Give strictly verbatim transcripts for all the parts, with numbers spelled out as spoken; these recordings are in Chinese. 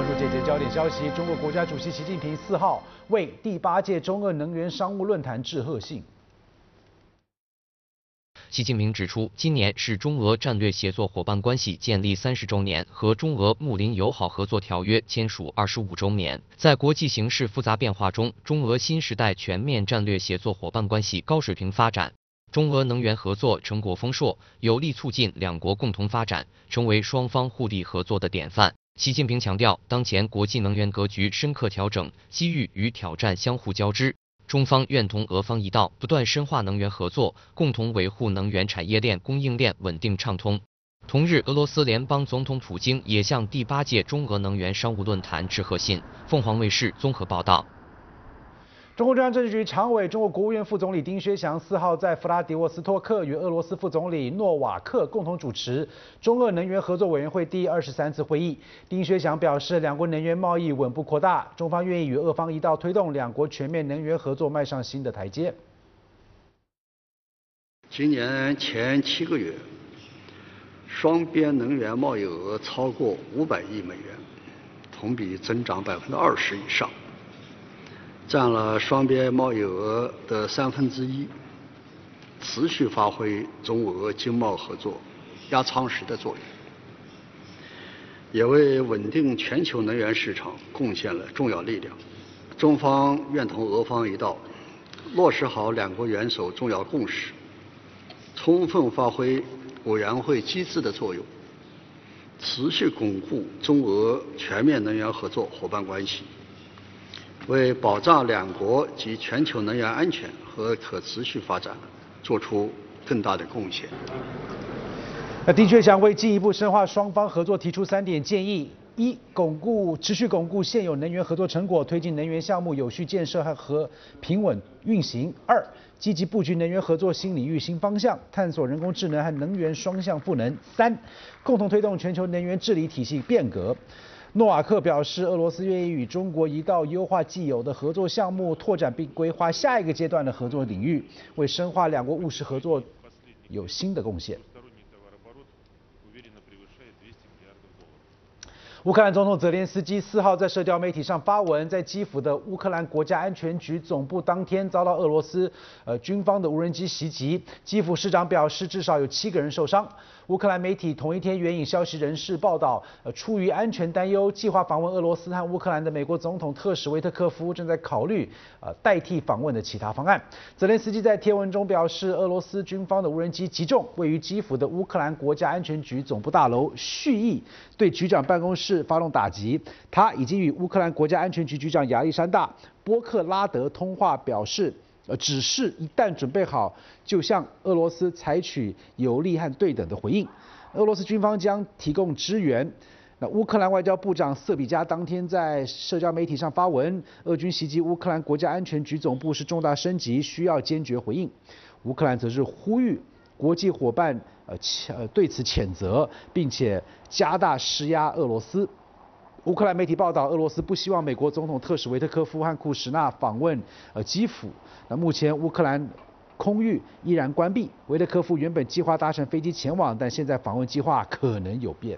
关注这节焦点消息，中国国家主席习近平四号为第八届中俄能源商务论坛致贺信。 习近平指出，今年是中俄战略协作伙伴关系建立三十周年和中俄睦邻友好合作条约签署二十五周年。在国际形势复杂变化中，中俄新时代全面战略协作伙伴关系高水平发展，中俄能源合作成果丰硕，有力促进两国共同发展，成为双方互利合作的典范。习近平强调，当前国际能源格局深刻调整，机遇与挑战相互交织。中方愿同俄方一道，不断深化能源合作，共同维护能源产业链供应链稳定畅通。同日，俄罗斯联邦总统普京也向第八届中俄能源商务论坛致贺信。凤凰卫视综合报道。 中共中央政治局常委、中国国务院副总理丁薛祥四号在弗拉迪沃斯托克与俄罗斯副总理诺瓦克共同主持中俄能源合作委员会第二十三次会议。丁薛祥表示，两国能源贸易稳步扩大，中方愿意与俄方一道推动两国全面能源合作迈上新的台阶。 今年前七个月，双边能源贸易额超过五百亿美元，同比增长百分之二十以上。占了双边贸易额的三分之一，持续发挥中俄经贸合作压舱石的作用，也为稳定全球能源市场贡献了重要力量。中方愿同俄方一道，落实好两国元首重要共识，充分发挥委员会机制的作用，持续巩固中俄全面能源合作伙伴关系，为保障两国及全球能源安全和可持续发展做出更大的贡献。 那丁薛祥为进一步深化双方合作提出三点建议：一、巩固持续巩固现有能源合作成果，推进能源项目有序建设和和平稳运行；二、积极布局能源合作新领域新方向，探索人工智能和能源双向赋能；三、共同推动全球能源治理体系变革。诺瓦克表示，俄罗斯愿意与中国一道优化既有的合作项目，拓展并规划下一个阶段的合作领域，为深化两国务实合作有新的贡献。乌克兰总统泽连斯基四号在社交媒体上发文，在基辅的乌克兰国家安全局总部当天遭到俄罗斯呃军方的无人机袭击，基辅市长表示至少有七个人受伤。乌克兰媒体同一天援引消息人士报道，呃，出于安全担忧，计划访问俄罗斯和乌克兰的美国总统特使维特科夫正在考虑呃代替访问的其他方案。泽连斯基在贴文中表示，俄罗斯军方的无人机击中位于基辅的乌克兰国家安全局总部大楼，蓄意对局长办公室发动打击。他已经与乌克兰国家安全局局长亚历山大·波克拉德通话，表示呃，指示一旦准备好，就向俄罗斯采取有力和对等的回应。俄罗斯军方将提供支援。那乌克兰外交部长瑟比加当天在社交媒体上发文，俄军袭击乌克兰国家安全局总部是重大升级，需要坚决回应。乌克兰则是呼吁国际伙伴呃呃对此谴责，并且加大施压俄罗斯。乌克兰媒体报道，俄罗斯不希望美国总统特使维特科夫和库什纳访问呃基辅。那目前乌克兰空域依然关闭，维特科夫原本计划搭乘飞机前往，但现在访问计划可能有变。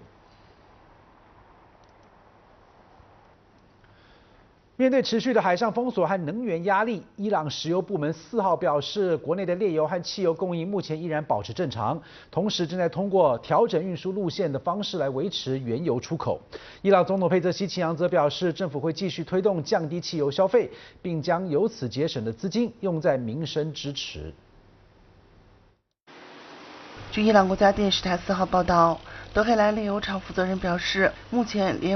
面对持续的海上封锁和能源压力，伊朗石油部门四号表示，国内的炼油和汽油供应目前依然保持正常，同时正在通过调整运输路线的方式来维持原油出口。伊朗总统佩泽西奇扬则表示，政府会继续推动降低汽油消费，并将由此节省的资金用在民生支持。 据伊朗国家电视台四号报道，德黑兰炼油厂负责人表示，目前炼